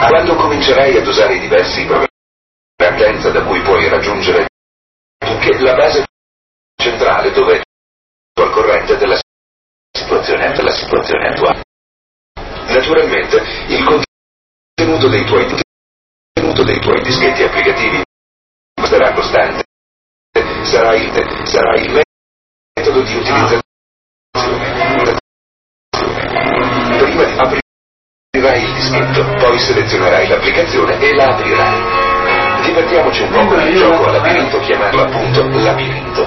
Quando comincerai ad usare i diversi programmi di partenza da cui puoi raggiungere anche la base centrale dove al corrente della situazione attuale. Naturalmente il contenuto dei tuoi dischetti applicativi sarà costante, sarà il metodo di utilizzazione. Prima di aprirai il dischetto, poi selezionerai l'applicazione e la aprirai. Divertiamoci un po' con il gioco a labirinto chiamato appunto labirinto.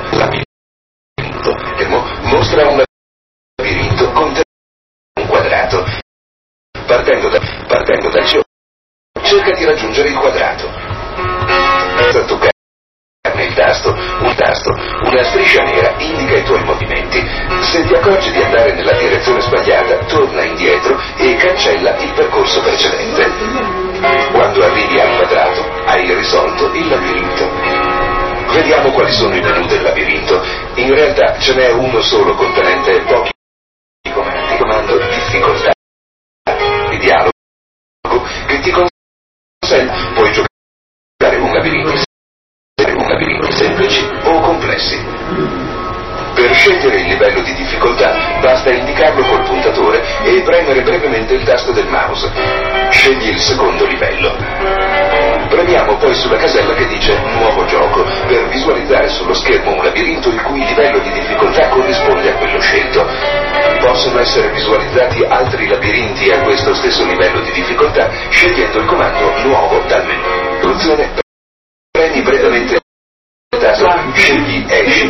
Mostra un labirinto con un quadrato. Partendo dal centro, cerca di raggiungere il quadrato. Senza toccare il tasto, una striscia nera indica i tuoi movimenti. Se ti accorgi di andare nella direzione sbagliata, torna indietro e cancella il percorso precedente. Quando arrivi al quadrato, hai risolto il labirinto. Vediamo quali sono i menu del labirinto. In realtà ce n'è uno solo contenente pochi comandi. Comando difficoltà di dialogo che ti consente, puoi giocare un labirinto semplici o complessi. Per scegliere il livello di difficoltà basta indicarlo col puntatore e premere brevemente il tasto del mouse. Scegli il secondo livello. Premiamo poi sulla casella che dice nuovo gioco per visualizzare sullo schermo un labirinto il cui livello di difficoltà corrisponde a quello scelto. Possono essere visualizzati altri labirinti a questo stesso livello di difficoltà scegliendo il comando nuovo dal menu. Soluzione: premi brevemente il tasto, scegli esci.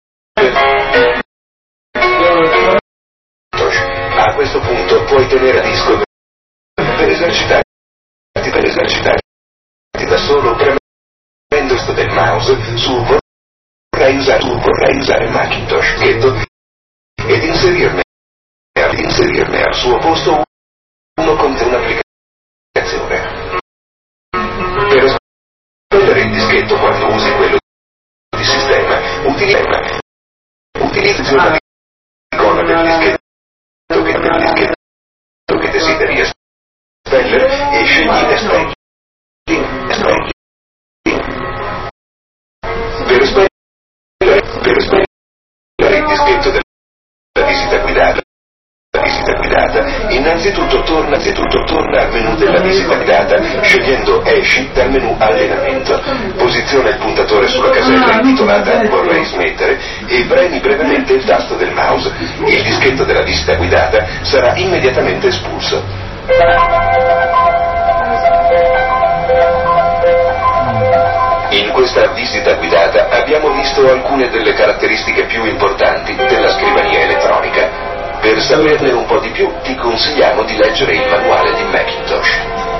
A questo punto puoi tenere a disco per esercitarti da solo premendo il tasto del mouse su vorrei usare Macintosh ed inserirne al suo posto uno con un'applicazione. Per espellere il dischetto quando usi quello di sistema, utilizzi una icona del dischetto che desideri espellere e scegli espelli. Per espellere il dischetto della visita guidata, innanzitutto torna al menu della visita guidata scegliendo esci dal menu allenamento. Posiziona il puntatore sulla casella intitolata vorrei smettere e premi brevemente il tasto del mouse. Il dischetto della visita guidata sarà immediatamente espulso. In questa visita guidata abbiamo visto alcune delle caratteristiche più importanti della scrivania elettronica. Per saperne un po' di più ti consigliamo di leggere il manuale di Macintosh.